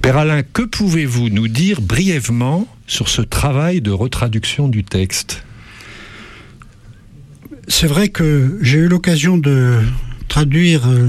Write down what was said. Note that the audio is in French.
Père Alain, que pouvez-vous nous dire brièvement sur ce travail de retraduction du texte ? C'est vrai que j'ai eu l'occasion de traduire